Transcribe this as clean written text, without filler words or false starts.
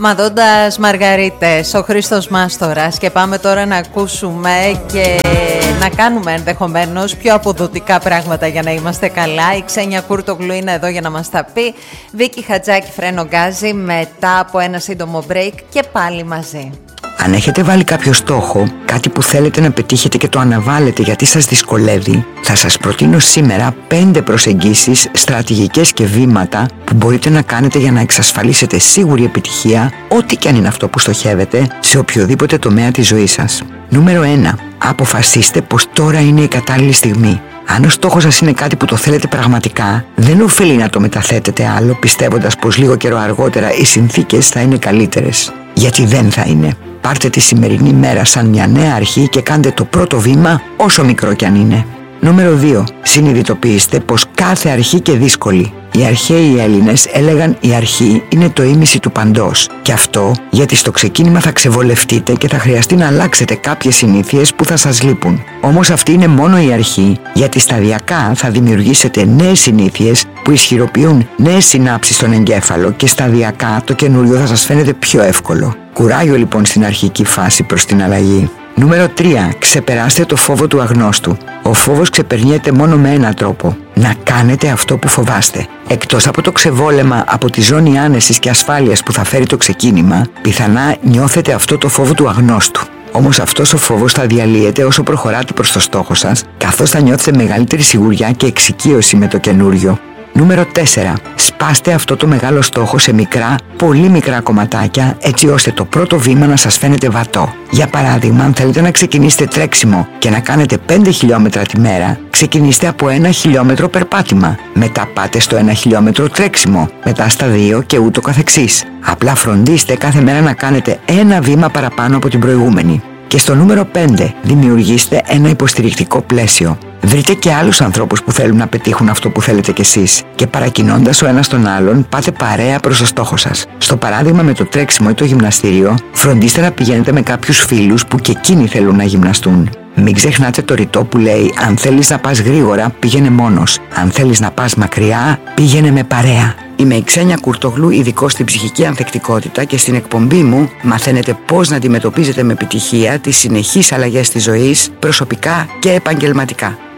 Μαδώντας Μαργαρίτες, ο Χρήστος Μάστορας. Και πάμε τώρα να ακούσουμε και να κάνουμε ενδεχομένως πιο αποδοτικά πράγματα για να είμαστε καλά. Η Ξένια Κούρτογλου είναι εδώ για να μας τα πει. Βίκη Χατζάκη, Φρένο Γκάζι, μετά από ένα σύντομο break και πάλι μαζί. Αν έχετε βάλει κάποιο στόχο, κάτι που θέλετε να πετύχετε και το αναβάλλετε γιατί σας δυσκολεύει, θα σας προτείνω σήμερα 5 προσεγγίσεις, στρατηγικές και βήματα που μπορείτε να κάνετε για να εξασφαλίσετε σίγουρη επιτυχία, ό,τι και αν είναι αυτό που στοχεύετε, σε οποιοδήποτε τομέα της ζωής σας. Νούμερο 1. Αποφασίστε πως τώρα είναι η κατάλληλη στιγμή. Αν ο στόχος σας είναι κάτι που το θέλετε πραγματικά, δεν οφείλει να το μεταθέτετε άλλο πιστεύοντας πως λίγο καιρό αργότερα οι συνθήκες θα είναι καλύτερες. Γιατί δεν θα είναι. Πάρτε τη σημερινή μέρα σαν μια νέα αρχή και κάντε το πρώτο βήμα όσο μικρό κι αν είναι. Νούμερο 2. Συνειδητοποιήστε πως κάθε αρχή και δύσκολη. Οι αρχαίοι Έλληνες έλεγαν η αρχή είναι το ήμιση του παντός. Και αυτό γιατί στο ξεκίνημα θα ξεβολευτείτε και θα χρειαστεί να αλλάξετε κάποιες συνήθειες που θα σας λείπουν. Όμως αυτή είναι μόνο η αρχή, γιατί σταδιακά θα δημιουργήσετε νέες συνήθειες που ισχυροποιούν νέες συνάψεις στον εγκέφαλο και σταδιακά το καινούριο θα σας φαίνεται πιο εύκολο. Κουράγιο λοιπόν στην αρχική φάση προς την αλλαγή. Νούμερο 3. Ξεπεράστε το φόβο του αγνώστου. Ο φόβος ξεπερνιέται μόνο με έναν τρόπο. Να κάνετε αυτό που φοβάστε. Εκτός από το ξεβόλεμα από τη ζώνη άνεσης και ασφάλειας που θα φέρει το ξεκίνημα, πιθανά νιώθετε αυτό το φόβο του αγνώστου. Όμως αυτός ο φόβος θα διαλύεται όσο προχωράτε προς το στόχο σας, καθώς θα νιώθετε μεγαλύτερη σιγουριά και εξοικείωση με το καινούριο. Νούμερο 4. Σπάστε αυτό το μεγάλο στόχο σε μικρά, πολύ μικρά κομματάκια, έτσι ώστε το πρώτο βήμα να σας φαίνεται βατό. Για παράδειγμα, αν θέλετε να ξεκινήσετε τρέξιμο και να κάνετε 5 χιλιόμετρα τη μέρα, ξεκινήστε από 1 χιλιόμετρο περπάτημα. Μετά πάτε στο 1 χιλιόμετρο τρέξιμο, μετά στα 2 και ούτω καθεξής. Απλά φροντίστε κάθε μέρα να κάνετε ένα βήμα παραπάνω από την προηγούμενη. Και στο νούμερο 5, δημιουργήστε ένα υποστηρικτικό πλαίσιο. Βρείτε και άλλους ανθρώπους που θέλουν να πετύχουν αυτό που θέλετε κι εσείς και παρακινώντας ο ένας τον άλλον, πάτε παρέα προς το στόχο σας. Στο παράδειγμα με το τρέξιμο ή το γυμναστήριο, φροντίστε να πηγαίνετε με κάποιους φίλους που και εκείνοι θέλουν να γυμναστούν. Μην ξεχνάτε το ρητό που λέει: αν θέλεις να πας γρήγορα, πήγαινε μόνος. Αν θέλεις να πας μακριά, πήγαινε με παρέα. Είμαι η Ξένια Κούρτογλου, ειδικός στην ψυχική ανθεκτικότητα, και στην εκπομπή μου μαθαίνετε πώς να αντιμετωπίζετε με επιτυχία τις συνεχείς αλλαγές της ζωής, προσωπικά και επαγγελματικά.